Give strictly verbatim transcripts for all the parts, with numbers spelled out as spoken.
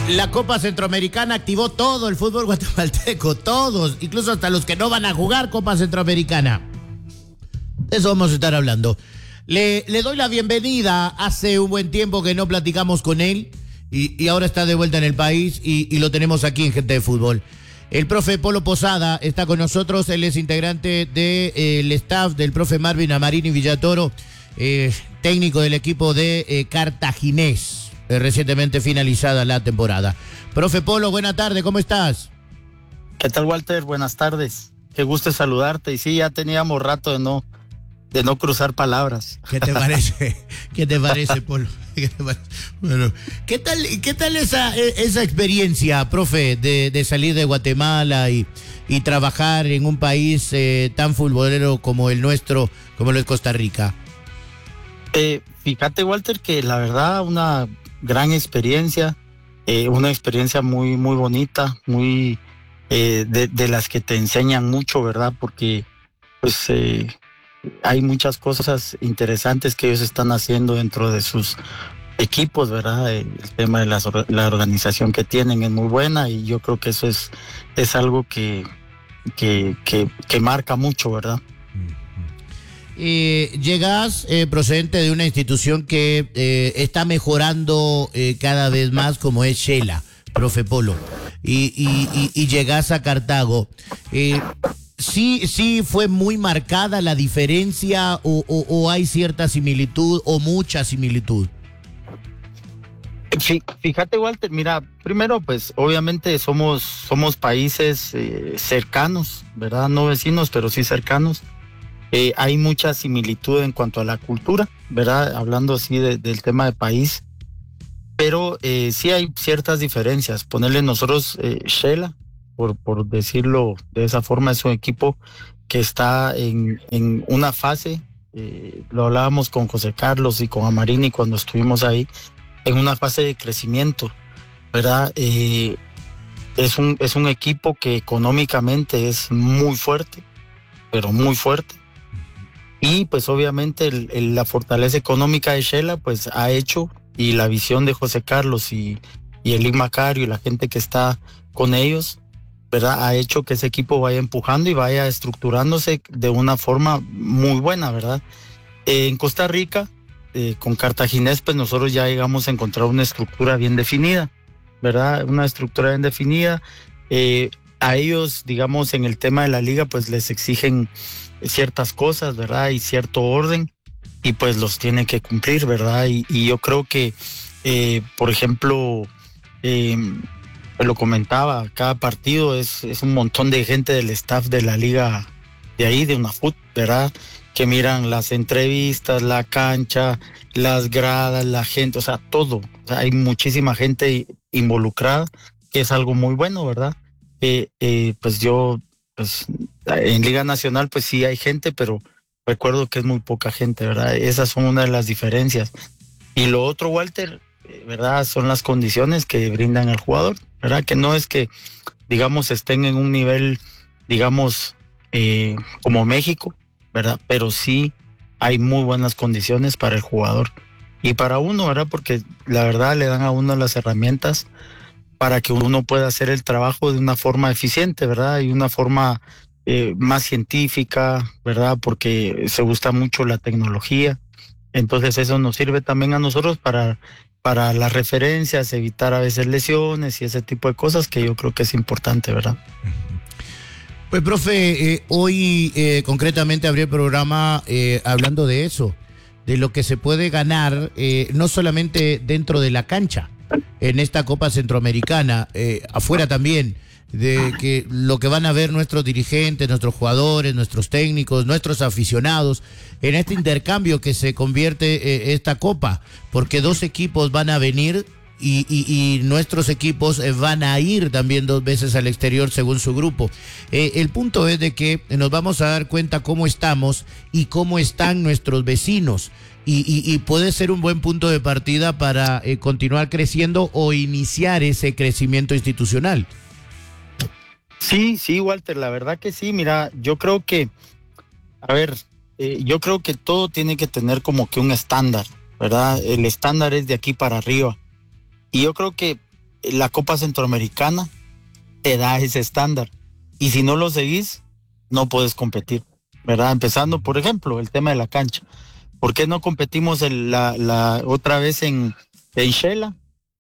La Copa Centroamericana activó todo el fútbol guatemalteco, todos, incluso hasta los que no van a jugar Copa Centroamericana. De eso vamos a estar hablando. Le, le doy la bienvenida. Hace un buen tiempo que no platicamos con él y, y ahora está de vuelta en el país y, y lo tenemos aquí en Gente de Fútbol. El profe Polo Posada está con nosotros. Él es integrante del staff del profe Marvin Amarini Villatoro, eh, técnico del equipo de eh, Cartaginés, eh, recientemente finalizada la temporada. Profe Polo, buena tarde, ¿cómo estás? ¿Qué tal, Walter? Buenas tardes. Qué gusto saludarte. Y sí, ya teníamos rato de no, de no cruzar palabras. ¿Qué te parece? ¿Qué te parece, Polo? ¿Qué te parece? Bueno, ¿qué tal, qué tal esa, esa experiencia, profe, de, de salir de Guatemala y, y trabajar en un país eh, tan futbolero como el nuestro, como lo es Costa Rica? Eh, fíjate, Walter, que la verdad una gran experiencia, eh, una experiencia muy, muy bonita, muy eh, de, de las que te enseñan mucho, ¿verdad? Porque pues eh, hay muchas cosas interesantes que ellos están haciendo dentro de sus equipos, ¿verdad? El tema de la, la organización que tienen es muy buena y yo creo que eso es, es algo que, que, que, que marca mucho, ¿verdad? Eh, llegas eh, procedente de una institución que eh, está mejorando eh, cada vez más, como es Shela, profe Polo, y, y, y, y llegas a Cartago. Eh, Sí, sí fue muy marcada la diferencia o, o, o hay cierta similitud o mucha similitud. Fíjate, Walter, mira, primero pues obviamente somos, somos países eh, cercanos, ¿verdad? No vecinos, pero sí cercanos. Eh, hay mucha similitud en cuanto a la cultura, ¿verdad? Hablando así de, del tema de país, pero eh, sí hay ciertas diferencias. Ponerle nosotros eh, Shela, Por, por decirlo de esa forma, es un equipo que está en, en una fase, eh, lo hablábamos con José Carlos y con Amarini cuando estuvimos ahí, en una fase de crecimiento, ¿verdad? Eh, es, un, es un equipo que económicamente es muy fuerte, pero muy fuerte. Y pues obviamente el, el, la fortaleza económica de Shela pues ha hecho, y la visión de José Carlos y, y Eli Macario y la gente que está con ellos, ¿verdad? Ha hecho que ese equipo vaya empujando y vaya estructurándose de una forma muy buena, ¿verdad? Eh, en Costa Rica, eh, con Cartaginés, pues nosotros ya llegamos a encontrar una estructura bien definida, ¿verdad? Una estructura bien definida. Eh, a ellos, digamos, en el tema de la liga, pues les exigen ciertas cosas, ¿verdad? Y cierto orden, y pues los tienen que cumplir, ¿verdad? Y, y yo creo que, eh, por ejemplo, eh, lo comentaba, cada partido es, es un montón de gente del staff de la liga de ahí, de UNAFUT, ¿verdad? Que miran las entrevistas, la cancha, las gradas, la gente, o sea, todo. O sea, hay muchísima gente involucrada, que es algo muy bueno, ¿verdad? Eh, eh, pues yo, pues en Liga Nacional, pues sí hay gente, pero recuerdo que es muy poca gente, ¿verdad? Esas son una de las diferencias. Y lo otro, Walter, ¿verdad? Son las condiciones que brindan al jugador, ¿verdad? Que no es que, digamos, estén en un nivel, digamos, eh, como México, ¿verdad? Pero sí hay muy buenas condiciones para el jugador y para uno, ¿verdad? Porque la verdad le dan a uno las herramientas para que uno pueda hacer el trabajo de una forma eficiente, ¿verdad? Y una forma eh, más científica, ¿verdad? Porque se gusta mucho la tecnología. Entonces eso nos sirve también a nosotros para, para las referencias, evitar a veces lesiones y ese tipo de cosas que yo creo que es importante, ¿verdad? Pues, profe, eh, hoy eh, concretamente abrí el programa eh, hablando de eso, de lo que se puede ganar, eh, no solamente dentro de la cancha, en esta Copa Centroamericana, eh, afuera también, de que lo que van a ver nuestros dirigentes, nuestros jugadores, nuestros técnicos, nuestros aficionados, en este intercambio que se convierte eh, esta Copa, porque dos equipos van a venir y, y, y nuestros equipos eh, van a ir también dos veces al exterior según su grupo. Eh, el punto es de que nos vamos a dar cuenta cómo estamos y cómo están nuestros vecinos. Y, y, y puede ser un buen punto de partida para eh, continuar creciendo o iniciar ese crecimiento institucional. Sí, sí, Walter, la verdad que sí. Mira, yo creo que, a ver, eh, yo creo que todo tiene que tener como que un estándar, ¿verdad? El estándar es de aquí para arriba. Y yo creo que la Copa Centroamericana te da ese estándar. Y si no lo seguís, no puedes competir, ¿verdad? Empezando, por ejemplo, el tema de la cancha. ¿Por qué no competimos el, la, la otra vez en, en Shela?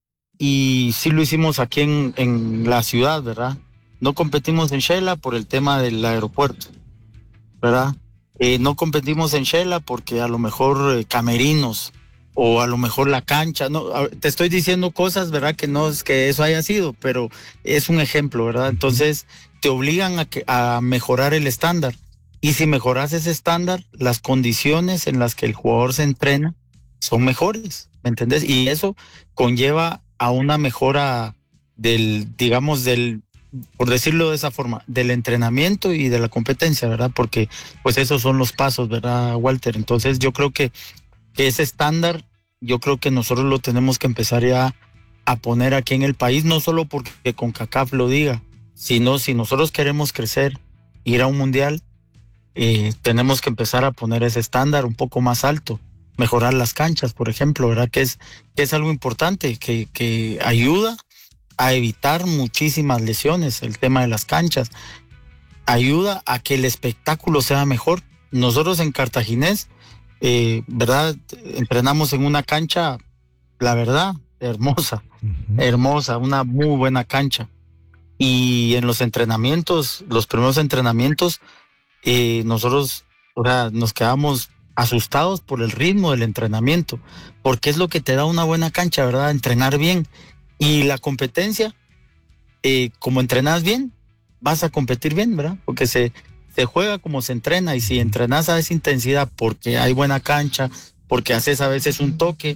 Y sí lo hicimos aquí en, en la ciudad, ¿verdad? No competimos en Shela por el tema del aeropuerto, ¿verdad? Eh, no competimos en Shela porque a lo mejor eh, camerinos o a lo mejor la cancha, no, te estoy diciendo cosas, ¿verdad? Que no es que eso haya sido, pero es un ejemplo, ¿verdad? Entonces te obligan a, que, a mejorar el estándar. Y si mejoras ese estándar, las condiciones en las que el jugador se entrena son mejores, ¿me entendés? Y eso conlleva a una mejora del, digamos, del, por decirlo de esa forma, del entrenamiento y de la competencia, ¿verdad? Porque pues esos son los pasos, ¿verdad, Walter? Entonces yo creo que, que ese estándar, yo creo que nosotros lo tenemos que empezar ya a poner aquí en el país, no solo porque CONCACAF lo diga, sino si nosotros queremos crecer, ir a un mundial, eh, tenemos que empezar a poner ese estándar un poco más alto, mejorar las canchas, por ejemplo, ¿verdad? Que es, que es algo importante, que, que ayuda a evitar muchísimas lesiones, el tema de las canchas, ayuda a que el espectáculo sea mejor. Nosotros en Cartaginés, eh, ¿verdad? Entrenamos en una cancha, la verdad, hermosa, uh-huh. hermosa, una muy buena cancha. Y en los entrenamientos, los primeros entrenamientos, eh, nosotros, o sea, nos quedamos asustados por el ritmo del entrenamiento, porque es lo que te da una buena cancha, ¿verdad? Entrenar bien. Y la competencia, eh, como entrenas bien, vas a competir bien, ¿verdad? Porque se, se juega como se entrena, y si entrenas a esa intensidad porque hay buena cancha, porque haces a veces un toque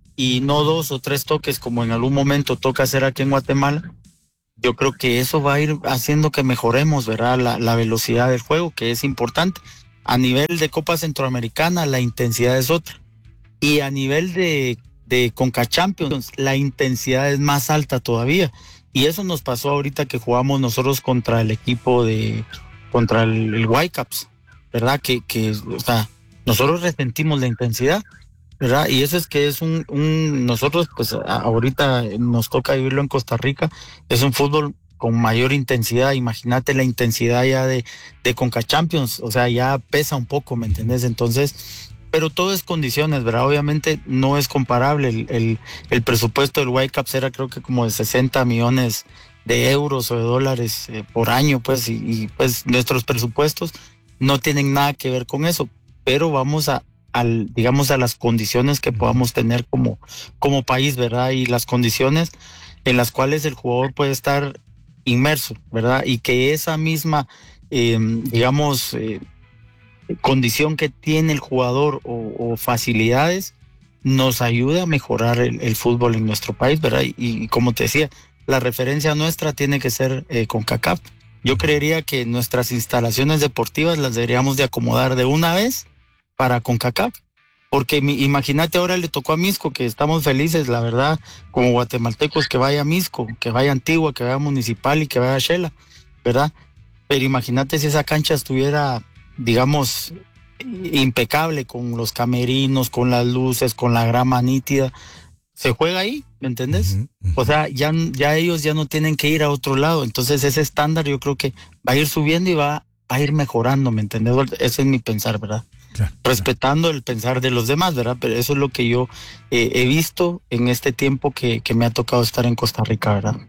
y no dos o tres toques como en algún momento toca hacer aquí en Guatemala, yo creo que eso va a ir haciendo que mejoremos, ¿verdad? La, la velocidad del juego, que es importante. A nivel de Copa Centroamericana, la intensidad es otra. Y a nivel de, de Conca Champions, la intensidad es más alta todavía. Y eso nos pasó ahorita que jugamos nosotros contra el equipo de, contra el, el Whitecaps, ¿verdad? Que, que, o sea, nosotros resentimos la intensidad, ¿verdad? Y eso es que es un, un, nosotros pues ahorita nos toca vivirlo en Costa Rica, es un fútbol con mayor intensidad. Imagínate la intensidad ya de, de Conca Champions, o sea, ya pesa un poco, ¿me entendés? Entonces, pero todo es condiciones, ¿verdad? Obviamente no es comparable, el, el, el presupuesto del Whitecaps era creo que como de sesenta millones de euros o de dólares eh, por año, pues, y, y pues nuestros presupuestos no tienen nada que ver con eso, pero vamos a al, digamos, a las condiciones que podamos tener como, como país, ¿verdad? Y las condiciones en las cuales el jugador puede estar inmerso, ¿verdad? Y que esa misma, eh, digamos, eh, condición que tiene el jugador o, o facilidades nos ayude a mejorar el, el fútbol en nuestro país, ¿verdad? Y, y como te decía, la referencia nuestra tiene que ser eh, CONCACAF. Yo creería que nuestras instalaciones deportivas las deberíamos de acomodar de una vez para CONCACAF, porque mi, imagínate, ahora le tocó a Misco, que estamos felices, la verdad, como guatemaltecos, que vaya a Misco, que vaya a Antigua, que vaya a Municipal y que vaya a Shela, ¿verdad? Pero imagínate si esa cancha estuviera, digamos, impecable, con los camerinos, con las luces, con la grama nítida, se juega ahí, ¿me entiendes? Uh-huh, uh-huh. O sea, ya, ya ellos ya no tienen que ir a otro lado, entonces ese estándar yo creo que va a ir subiendo y va, va a ir mejorando, ¿me entiendes? Ese es mi pensar, ¿verdad? Claro, respetando claro. el pensar de los demás, ¿verdad? Pero eso es lo que yo eh, he visto en este tiempo que, que me ha tocado estar en Costa Rica, ¿verdad?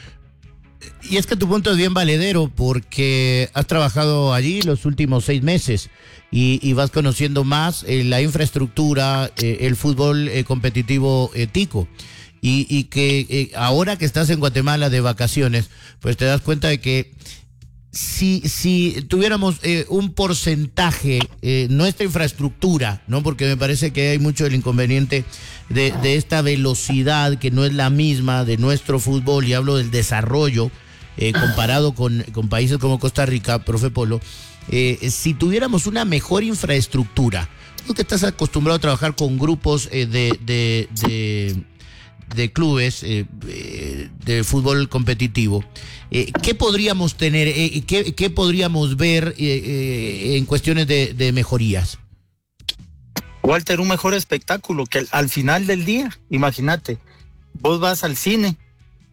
Y es que tu punto es bien valedero, porque has trabajado allí los últimos seis meses y, y vas conociendo más eh, la infraestructura, eh, el fútbol eh, competitivo eh, tico. Y, y que eh, ahora que estás en Guatemala de vacaciones, pues te das cuenta de que Si, si tuviéramos eh, un porcentaje, eh, nuestra infraestructura, ¿no? Porque me parece que hay mucho el inconveniente de, de esta velocidad que no es la misma de nuestro fútbol, y hablo del desarrollo eh, comparado con, con países como Costa Rica, profe Polo. Eh, si tuviéramos una mejor infraestructura, tú que estás acostumbrado a trabajar con grupos eh, de, de, de, de clubes eh, de fútbol competitivo, Eh, ¿qué podríamos tener, eh, qué, qué podríamos ver eh, eh, en cuestiones de, de mejorías? Walter, un mejor espectáculo, que al, al final del día, imagínate, vos vas al cine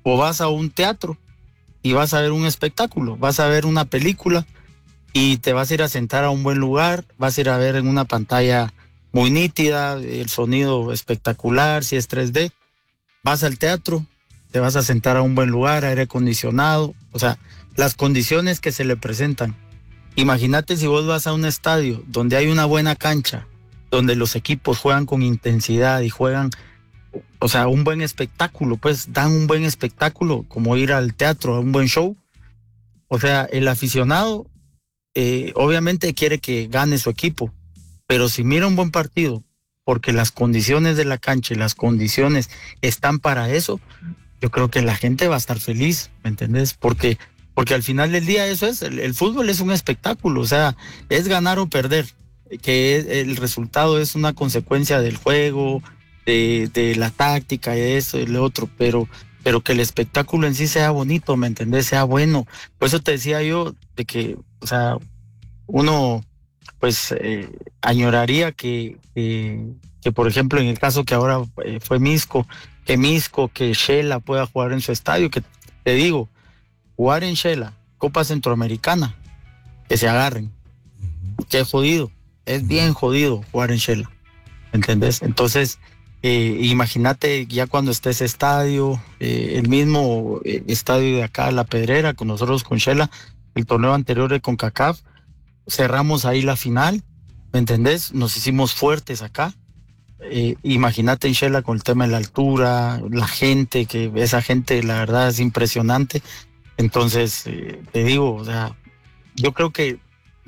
o vas a un teatro y vas a ver un espectáculo, vas a ver una película y te vas a ir a sentar a un buen lugar, vas a ir a ver en una pantalla muy nítida, el sonido espectacular, si es tres D, vas al teatro, te vas a sentar a un buen lugar, aire acondicionado, o sea, las condiciones que se le presentan. Imagínate si vos vas a un estadio donde hay una buena cancha, donde los equipos juegan con intensidad y juegan, o sea, un buen espectáculo, pues dan un buen espectáculo, como ir al teatro, a un buen show. O sea, el aficionado eh, obviamente quiere que gane su equipo, pero si mira un buen partido, porque las condiciones de la cancha y las condiciones están para eso, yo creo que la gente va a estar feliz, ¿me entendés? Porque, porque al final del día eso es, el, el fútbol es un espectáculo, o sea, es ganar o perder, que es, el resultado es una consecuencia del juego, de, de la táctica y eso y lo otro, pero, pero que el espectáculo en sí sea bonito, ¿me entendés? Sea bueno. Por eso te decía yo de que, o sea, uno pues eh, añoraría que, que, que, por ejemplo, en el caso que ahora eh, fue Misco, que Misco, que Shela pueda jugar en su estadio, que te digo, jugar en Shela, Copa Centroamericana, que se agarren, que es jodido, es bien jodido jugar en Shela, ¿entendés? Entonces, eh, imagínate ya cuando esté ese estadio, eh, el mismo eh, estadio de acá, La Pedrera, con nosotros con Shela, el torneo anterior de CONCACAF, cerramos ahí la final, ¿me entendés? Nos hicimos fuertes acá. Eh, imagínate en Shela con el tema de la altura, la gente, que esa gente la verdad es impresionante. Entonces, eh, te digo, o sea, yo creo que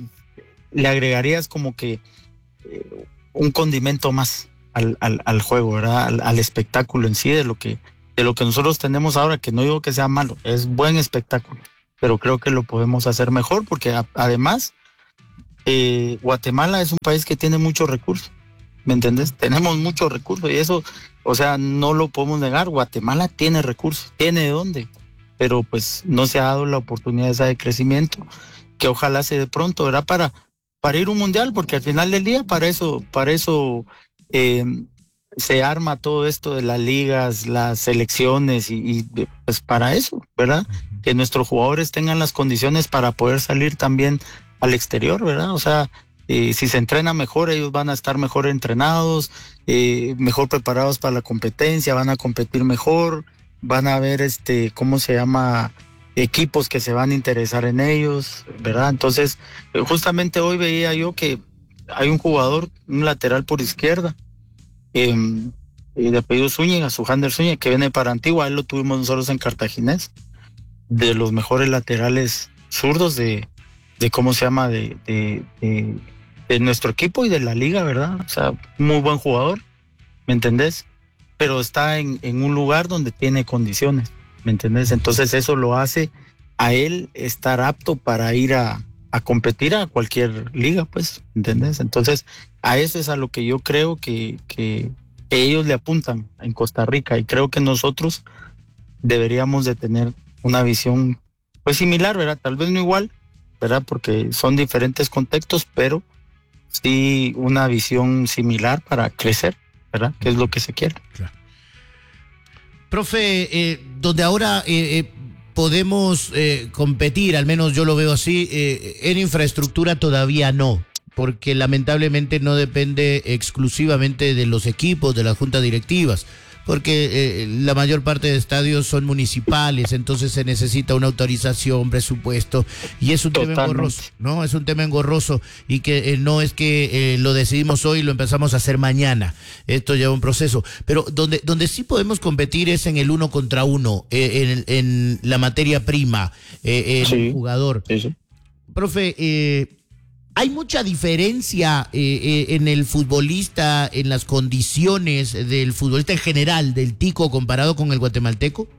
le agregarías como que eh, un condimento más al, al, al juego, ¿verdad? Al, al espectáculo en sí, de lo que, de lo que nosotros tenemos ahora, que no digo que sea malo, es buen espectáculo, pero creo que lo podemos hacer mejor porque a, además eh, Guatemala es un país que tiene muchos recursos, ¿me entendés? Tenemos muchos recursos y eso, o sea, no lo podemos negar. Guatemala tiene recursos, tiene de dónde, pero pues no se ha dado la oportunidad esa de crecimiento, que ojalá se dé pronto, ¿verdad? Para, para ir a un mundial, porque al final del día para eso, para eso eh, se arma todo esto de las ligas, las selecciones y, y pues para eso, ¿verdad? Que nuestros jugadores tengan las condiciones para poder salir también al exterior, ¿verdad? O sea, Eh, si se entrena mejor, ellos van a estar mejor entrenados, eh, mejor preparados para la competencia, van a competir mejor, van a ver, este, ¿cómo se llama? Equipos que se van a interesar en ellos, ¿verdad? Entonces, eh, justamente hoy veía yo que hay un jugador, un lateral por izquierda, eh, de apellido Zúñiga, Sujander Zúñiga, que viene para Antigua, él lo tuvimos nosotros en Cartaginés, de los mejores laterales zurdos de, de ¿cómo se llama? De, de, de de nuestro equipo y de la liga, ¿verdad? O sea, muy buen jugador, ¿me entendés? Pero está en, en un lugar donde tiene condiciones, ¿me entendés? Entonces eso lo hace a él estar apto para ir a, a competir a cualquier liga, pues, ¿entendés? Entonces a eso es a lo que yo creo que, que, que ellos le apuntan en Costa Rica, y creo que nosotros deberíamos de tener una visión pues similar, ¿verdad? Tal vez no igual, ¿verdad? Porque son diferentes contextos, pero sí una visión similar para crecer, ¿verdad? Que es lo que se quiere. Claro. Profe, eh, donde ahora eh, eh, podemos eh, competir, al menos yo lo veo así, eh, en infraestructura todavía no, porque lamentablemente no depende exclusivamente de los equipos, de las juntas directivas, porque eh, la mayor parte de estadios son municipales, entonces se necesita una autorización, presupuesto, y es un Totalmente. tema engorroso, ¿no? Es un tema engorroso, y que eh, no es que eh, lo decidimos hoy y lo empezamos a hacer mañana, esto lleva un proceso, pero donde, donde sí podemos competir es en el uno contra uno, eh, en, en la materia prima, eh, en sí. el jugador. Sí, sí. Profe, eh, ¿hay mucha diferencia eh, eh, en el futbolista, en las condiciones del futbolista en general, del tico, comparado con el guatemalteco?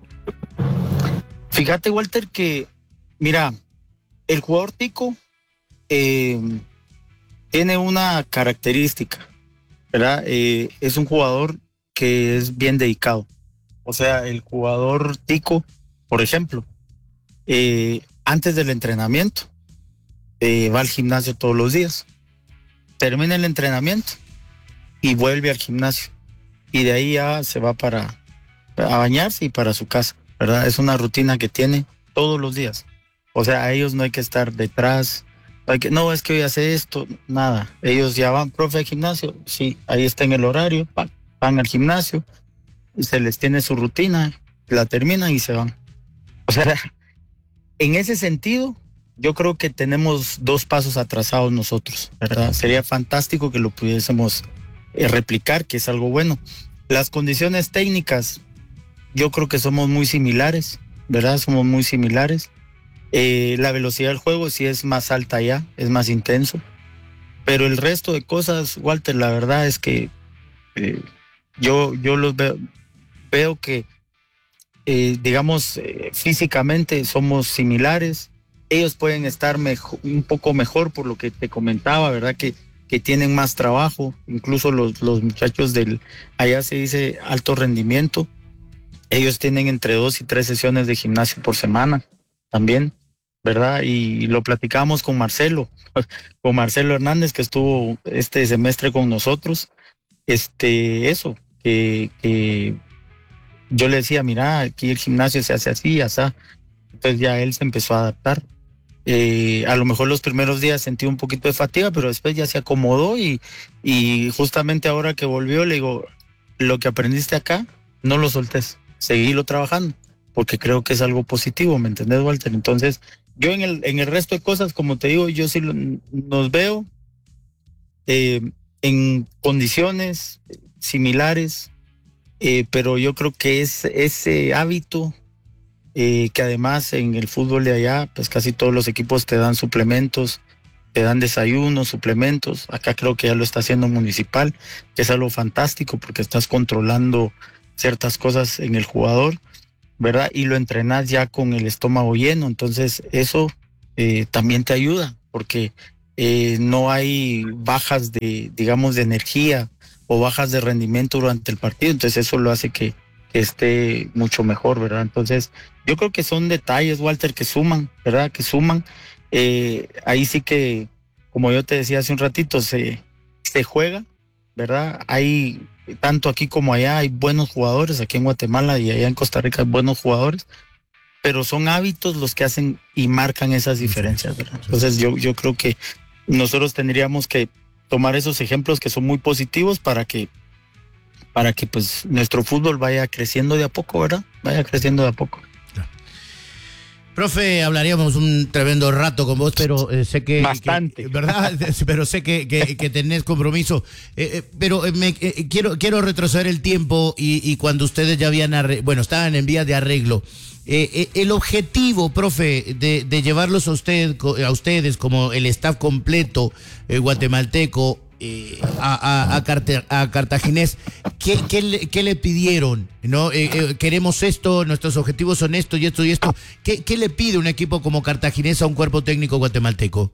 Fíjate, Walter, que, mira, el jugador tico eh, tiene una característica, ¿verdad? Eh, es un jugador que es bien dedicado. O sea, el jugador tico, por ejemplo, eh, antes del entrenamiento, Eh, va al gimnasio todos los días, termina el entrenamiento y vuelve al gimnasio, y de ahí ya se va para a bañarse y para su casa. ¿verdad? Es una rutina que tiene todos los días. O sea, a ellos no hay que estar detrás, no, hay que, no es que hoy hace esto, nada. Ellos ya van, profe, al gimnasio, sí, ahí está en el horario, van, van al gimnasio, y se les tiene su rutina, la terminan y se van. O sea, en ese sentido, yo creo que tenemos dos pasos atrasados nosotros, ¿verdad? Sería fantástico que lo pudiésemos eh, replicar, que es algo bueno. Las condiciones técnicas, yo creo que somos muy similares, ¿verdad? Somos muy similares. Eh, la velocidad del juego sí es más alta allá, es más intenso. Pero el resto de cosas, Walter, la verdad es que eh, yo, yo los veo, veo que, eh, digamos, eh, físicamente somos similares. Ellos pueden estar mejor, un poco mejor por lo que te comentaba, ¿verdad? Que, que tienen más trabajo, incluso los, los muchachos del, allá se dice alto rendimiento. Ellos tienen entre dos y tres sesiones de gimnasio por semana también, ¿verdad? Y lo platicamos con Marcelo, con Marcelo Hernández, que estuvo este semestre con nosotros. Este, eso, que, que yo le decía, mira, aquí el gimnasio se hace así, así. Entonces ya él se empezó a adaptar. Eh, a lo mejor los primeros días sentí un poquito de fatiga, pero después ya se acomodó y, y justamente ahora que volvió le digo, lo que aprendiste acá, no lo soltes, seguilo trabajando, porque creo que es algo positivo, ¿me entendés, Walter? Entonces, yo en el, en el resto de cosas, como te digo, yo sí lo, nos veo eh, en condiciones similares, eh, pero yo creo que es ese hábito Eh, que además en el fútbol de allá, pues casi todos los equipos te dan suplementos, te dan desayunos, suplementos. Acá creo que ya lo está haciendo Municipal, que es algo fantástico porque estás controlando ciertas cosas en el jugador, ¿verdad? Y lo entrenas ya con el estómago lleno, entonces eso eh, también te ayuda porque eh, no hay bajas de, digamos, de energía o bajas de rendimiento durante el partido, entonces eso lo hace que que esté mucho mejor, ¿verdad? Entonces, yo creo que son detalles, Walter, que suman, ¿verdad? Que suman. Eh, ahí sí que, como yo te decía hace un ratito, se, se juega, ¿verdad? Hay, tanto aquí como allá, hay buenos jugadores, aquí en Guatemala y allá en Costa Rica hay buenos jugadores, pero son hábitos los que hacen y marcan esas diferencias, ¿verdad? Entonces, yo, yo creo que nosotros tendríamos que tomar esos ejemplos que son muy positivos para que para que pues nuestro fútbol vaya creciendo de a poco, ¿verdad? Vaya creciendo de a poco. Profe, hablaríamos un tremendo rato con vos, pero eh, sé que... Bastante. Que, ¿verdad? Pero sé que, que, que tenés compromiso. Eh, eh, pero me, eh, quiero, quiero retroceder el tiempo y, y cuando ustedes ya habían... Arreglo, bueno, estaban en vías de arreglo. Eh, eh, el objetivo, profe, de, de llevarlos a, usted, a ustedes como el staff completo eh, guatemalteco, Eh, a, a, a, Carte, a Cartaginés, ¿qué, qué, le, qué le pidieron? ¿No? Eh, eh, queremos esto, nuestros objetivos son esto y esto y esto. ¿Qué, qué le pide un equipo como Cartaginés a un cuerpo técnico guatemalteco?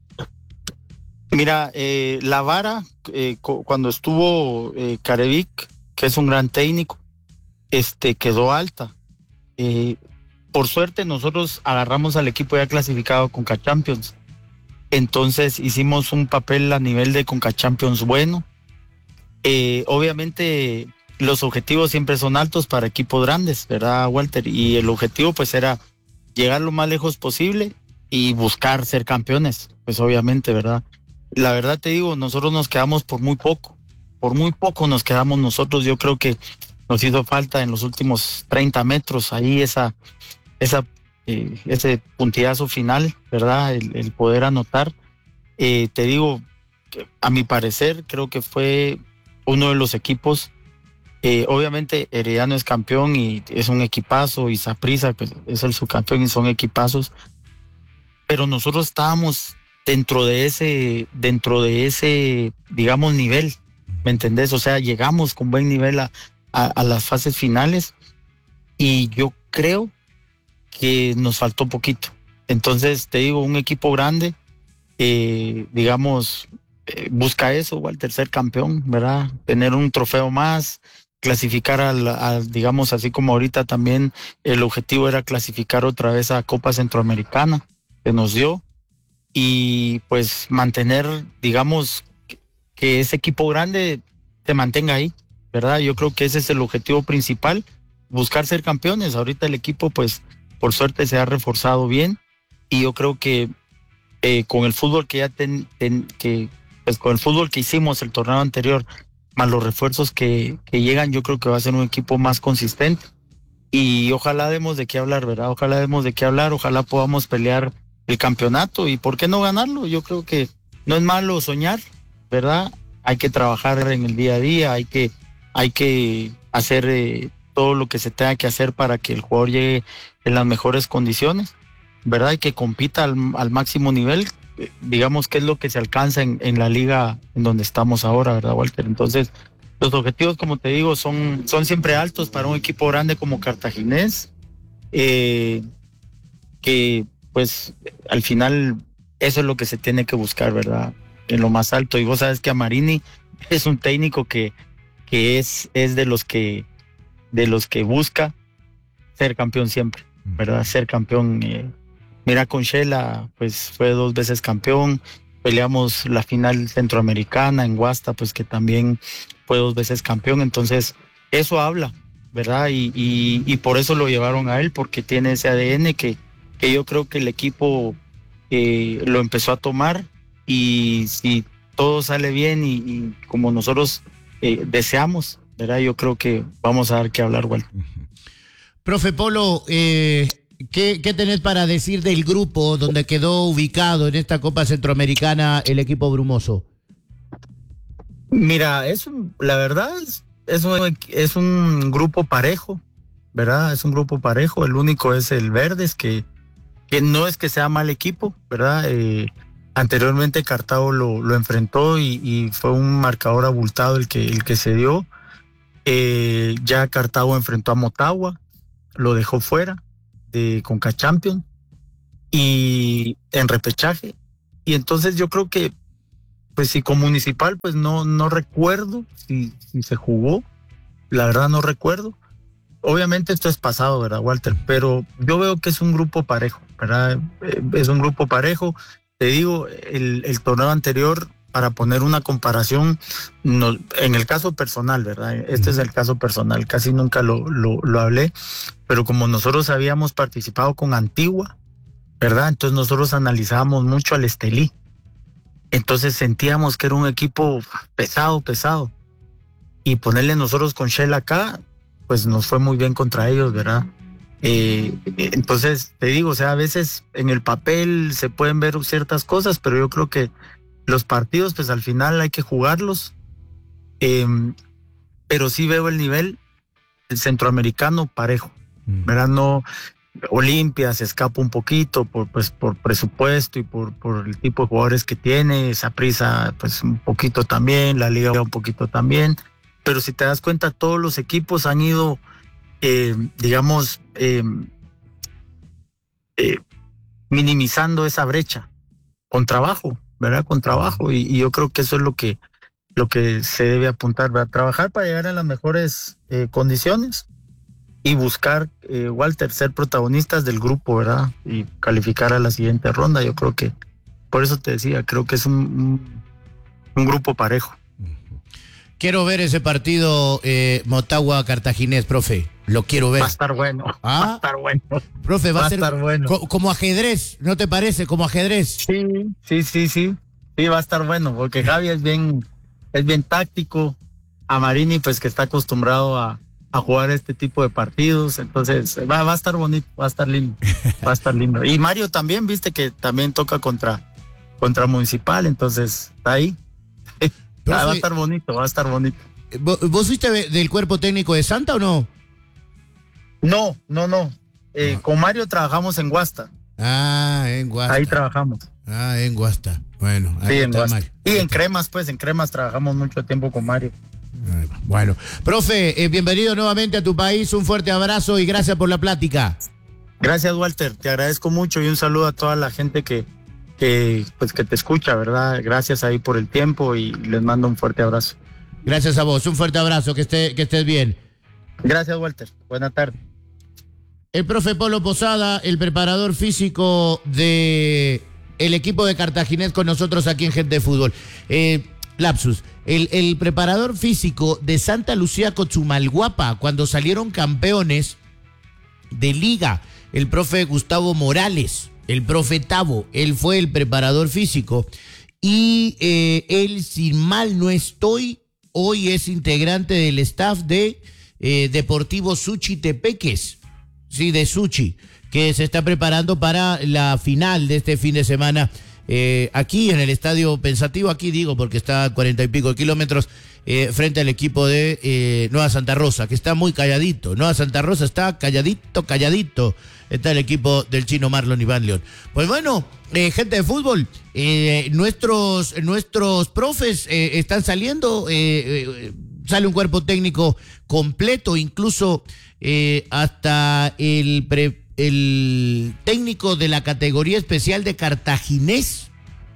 Mira, eh, la vara, eh, cu- cuando estuvo eh, Carevic, que es un gran técnico, este, quedó alta. Eh, por suerte nosotros agarramos al equipo ya clasificado con Conca Champions. Entonces hicimos un papel a nivel de Conca Champions bueno. Eh, obviamente los objetivos siempre son altos para equipos grandes, ¿verdad, Walter? Y el objetivo pues era llegar lo más lejos posible y buscar ser campeones, pues obviamente, ¿verdad? La verdad te digo, nosotros nos quedamos por muy poco, por muy poco nos quedamos nosotros. Yo creo que nos hizo falta en los últimos treinta metros ahí esa, esa Eh, ese puntillazo final, ¿verdad? El, el poder anotar. Eh, te digo, que a mi parecer, creo que fue uno de los equipos. Eh, obviamente, Herediano es campeón y es un equipazo, y Saprissa pues, es el subcampeón y son equipazos. Pero nosotros estábamos dentro de ese, dentro de ese, digamos, nivel, ¿me entendés? O sea, llegamos con buen nivel a, a, a las fases finales y yo creo que nos faltó poquito. Entonces, te digo, un equipo grande, eh, digamos, eh, busca eso, Walter, ser campeón, ¿verdad? Tener un trofeo más, clasificar al, al, digamos, así como ahorita también el objetivo era clasificar otra vez a Copa Centroamericana, que nos dio, y pues mantener, digamos, que ese equipo grande se mantenga ahí, ¿verdad? Yo creo que ese es el objetivo principal. buscar ser campeones. Ahorita el equipo, pues, por suerte se ha reforzado bien, y yo creo que eh, con el fútbol que ya ten, ten, que pues con el fútbol que hicimos el torneo anterior, más los refuerzos que, que llegan, yo creo que va a ser un equipo más consistente, y ojalá demos de qué hablar, ¿verdad? Ojalá demos de qué hablar, ojalá podamos pelear el campeonato, y por qué no ganarlo. Yo creo que no es malo soñar, ¿verdad? Hay que trabajar en el día a día, hay que, hay que hacer eh, todo lo que se tenga que hacer para que el jugador llegue en las mejores condiciones, ¿verdad? Y que compita al, al máximo nivel, eh, digamos que es lo que se alcanza en, en la liga en donde estamos ahora, ¿verdad, Walter? Entonces, los objetivos, como te digo, son, son siempre altos para un equipo grande como Cartaginés, eh, que pues al final eso es lo que se tiene que buscar, ¿verdad? En lo más alto. Y vos sabes que Amarini es un técnico que, que es, es de los que de los que busca ser campeón siempre, ¿verdad? Ser campeón. Eh, mira, con Shela, pues fue dos veces campeón. Peleamos la final centroamericana en Guasta, pues que también fue dos veces campeón. Entonces, eso habla, ¿verdad? Y, y, y por eso lo llevaron a él, porque tiene ese A D N que, que yo creo que el equipo eh, lo empezó a tomar, y si todo sale bien y, y como nosotros eh, deseamos, ¿verdad? Yo creo que vamos a dar que hablar, Walter. Profe Polo, eh, ¿qué, ¿qué tenés para decir del grupo donde quedó ubicado en esta Copa Centroamericana el equipo brumoso? Mira, es un, la verdad es, es, un, es un grupo parejo, ¿verdad? Es un grupo parejo. El único es el Verdes, que, que no es que sea mal equipo, ¿verdad? Eh, anteriormente Cartago lo, lo enfrentó y, y fue un marcador abultado el que, el que se dio. Eh, ya Cartago enfrentó a Motagua, lo dejó fuera de Conca Champions y en repechaje. Y entonces yo creo que, pues si con Municipal, pues no, no recuerdo si, si se jugó, la verdad no recuerdo. Obviamente esto es pasado, ¿verdad, Walter? Pero yo veo que es un grupo parejo, ¿verdad? Es un grupo parejo. Te digo, el, el torneo anterior, para poner una comparación, no, en el caso personal, ¿verdad? Este es el caso personal, casi nunca lo, lo, lo hablé, pero como nosotros habíamos participado con Antigua, ¿verdad? Entonces nosotros analizábamos mucho al Estelí. Entonces sentíamos que era un equipo pesado, pesado. Y ponerle nosotros con Shell acá, pues nos fue muy bien contra ellos, ¿verdad? Eh, entonces, te digo, o sea, a veces en el papel se pueden ver ciertas cosas, pero yo creo que los partidos, pues al final hay que jugarlos. Eh, pero sí veo el nivel el centroamericano parejo, ¿verdad? No, Olimpia se escapa un poquito por, pues, por presupuesto y por, por el tipo de jugadores que tiene, Saprissa pues un poquito también, la Liga un poquito también, pero si te das cuenta todos los equipos han ido, eh, digamos, eh, eh, minimizando esa brecha con trabajo, ¿verdad? Con trabajo, y, y yo creo que eso es lo que, lo que se debe apuntar, ¿verdad? Trabajar para llegar a las mejores eh, condiciones y buscar, eh, Walter, ser protagonistas del grupo, ¿verdad? Y calificar a la siguiente ronda. Yo creo que, por eso te decía, creo que es un, un, un grupo parejo. Quiero ver ese partido eh, Motagua-Cartaginés, profe. Lo quiero ver. Va a estar bueno. ¿Ah? Va a estar bueno. Profe, va, va a ser estar bueno. Co como ajedrez, ¿no te parece? Como ajedrez. Sí, sí, sí, sí. Sí, va a estar bueno, porque Javi es bien, es bien táctico. Amarini, pues que está acostumbrado a, a jugar este tipo de partidos. Entonces, va, va a estar bonito, va a estar lindo. Va a estar lindo. Y Mario también, viste que también toca contra, contra Municipal, entonces está ahí. Ah, va a estar bonito, va a estar bonito. ¿Vos, ¿Vos fuiste del cuerpo técnico de Santa o no? No, no, no. Eh, no. Con Mario trabajamos en Guasta. Ah, en Guasta. Ahí trabajamos. Ah, en Guasta. Bueno, ahí sí, está en Mario. Y en Cremas, pues, en Cremas trabajamos mucho tiempo con Mario. Bueno, profe, eh, bienvenido nuevamente a tu país. Un fuerte abrazo y gracias por la plática. Gracias, Walter. Te agradezco mucho y un saludo a toda la gente que que pues que te escucha, ¿verdad? Gracias ahí por el tiempo y les mando un fuerte abrazo. Gracias a vos, un fuerte abrazo, que esté, que estés bien. Gracias, Walter. Buena tarde. El profe Polo Posada, el preparador físico de el equipo de Cartaginés con nosotros aquí en Gente de Fútbol. Eh, lapsus. El, el preparador físico de Santa Lucía Cochumalguapa, cuando salieron campeones de liga, el profe Gustavo Morales, el profe Tavo, él fue el preparador físico. Y eh, él, si mal no estoy, hoy es integrante del staff de eh, Deportivo Suchitepeques, sí, de Suchi, que se está preparando para la final de este fin de semana eh, aquí en el Estadio Pensativo, aquí digo porque está a cuarenta y pico kilómetros eh, frente al equipo de eh, Nueva Santa Rosa, que está muy calladito. Nueva Santa Rosa está calladito, calladito. Está el equipo del chino Marlon Iván León. Pues bueno, eh, gente de fútbol, eh, nuestros, nuestros profes eh, están saliendo, eh, eh, sale un cuerpo técnico completo, incluso eh, hasta el, pre, el técnico de la categoría especial de Cartaginés,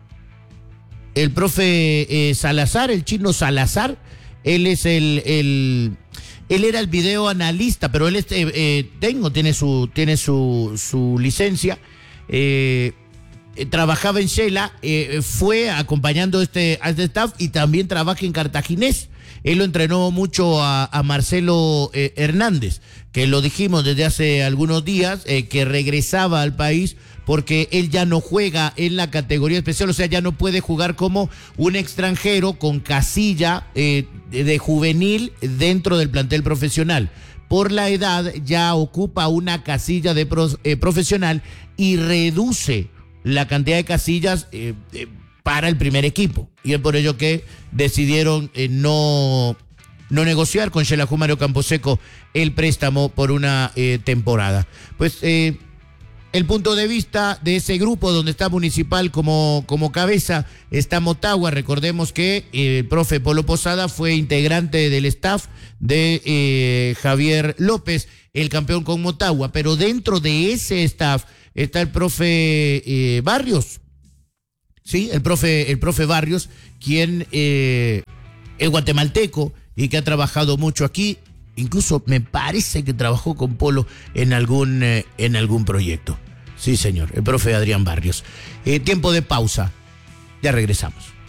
el profe eh, Salazar, el chino Salazar, él es el... el Él era el video analista, pero él es, eh, eh, tengo, tiene su, tiene su, su licencia. Eh, eh, trabajaba en Shela, eh, fue acompañando este, a este staff y también trabaja en Cartaginés. Él lo entrenó mucho a, a Marcelo eh, Hernández, que lo dijimos desde hace algunos días, eh, que regresaba al país porque él ya no juega en la categoría especial, o sea, ya no puede jugar como un extranjero con casilla eh, de juvenil dentro del plantel profesional. Por la edad ya ocupa una casilla de pro, eh, profesional y reduce la cantidad de casillas eh, eh, para el primer equipo. Y es por ello que decidieron eh, no, no negociar con Xelajú Mario Camposeco el préstamo por una eh, temporada. Pues... Eh, El punto de vista de ese grupo donde está Municipal como, como cabeza, está Motagua. Recordemos que eh, el profe Polo Posada fue integrante del staff de eh, Javier López, el campeón con Motagua. Pero dentro de ese staff está el profe eh, Barrios. Sí, el profe, el profe Barrios, quien eh, es guatemalteco y que ha trabajado mucho aquí. Incluso me parece que trabajó con Polo en algún, eh, en algún proyecto. Sí, señor, el profe Adrián Barrios. Eh, tiempo de pausa. Ya regresamos.